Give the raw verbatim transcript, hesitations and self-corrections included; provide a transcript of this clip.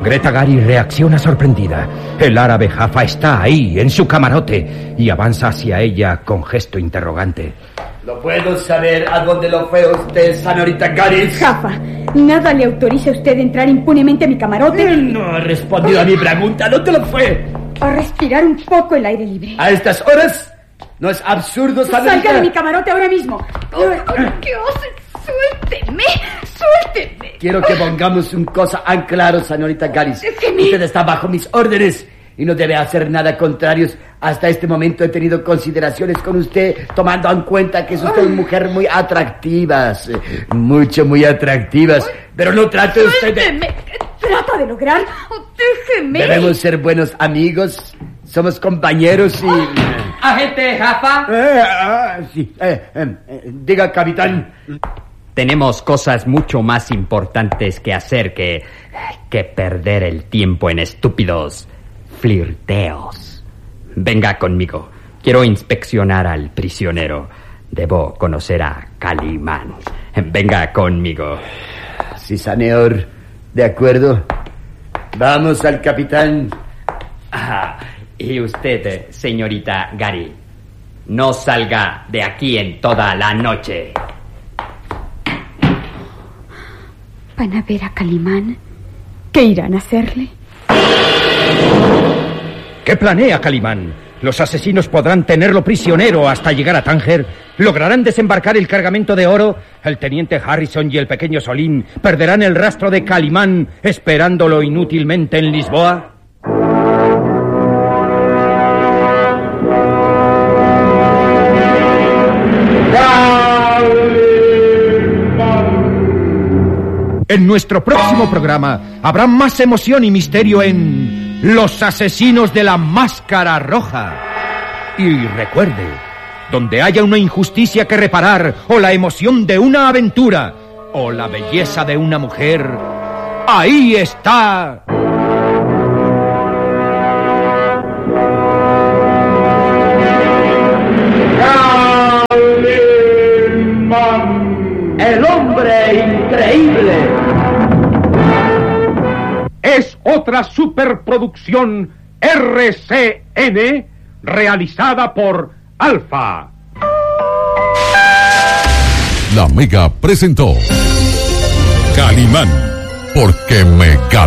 Greta Gary reacciona sorprendida. El árabe Jaffa está ahí, en su camarote, y avanza hacia ella con gesto interrogante. ¿Lo puedo saber a dónde lo fue usted, señorita Gary? Jaffa, ¿nada le autoriza a usted entrar impunemente a mi camarote? Él no ha respondido a mi pregunta. ¿Dónde lo fue? A respirar un poco el aire libre. ¿A estas horas? ¿No es absurdo, señorita? Salga de mi camarote ahora mismo. ¿Qué hace? Suélteme, suélteme. Quiero que pongamos una cosa en claro, señorita Gary. Déjeme. Usted está bajo mis órdenes y no debe hacer nada contrario. Hasta este momento he tenido consideraciones con usted, tomando en cuenta que es usted una mujer muy atractiva. Mucho, muy atractivas. Pero no trate usted de... Suélteme. Trata de lograr. Oh, déjeme. Debemos ser buenos amigos. Somos compañeros y... ¿Agente Jaffa? Eh, ah, sí. Eh, eh, eh, diga, capitán. Tenemos cosas mucho más importantes que hacer que... que perder el tiempo en estúpidos flirteos. Venga conmigo. Quiero inspeccionar al prisionero. Debo conocer a Calimán. Venga conmigo. Sí, señor. De acuerdo. Vamos al capitán. Ah, y usted, señorita Gary, no salga de aquí en toda la noche. ¿Van a ver a Calimán? ¿Qué irán a hacerle? ¿Qué planea Calimán? Los asesinos podrán tenerlo prisionero hasta llegar a Tánger. ¿Lograrán desembarcar el cargamento de oro? El teniente Harrison y el pequeño Solín perderán el rastro de Calimán esperándolo inútilmente en Lisboa. En nuestro próximo programa habrá más emoción y misterio en Los asesinos de la máscara roja. Y recuerde, donde haya una injusticia que reparar, o la emoción de una aventura, o la belleza de una mujer, ahí está... Calimán, el hombre increíble. Es otra superproducción R C N realizada por Alfa. La Mega presentó Calimán, porque me cal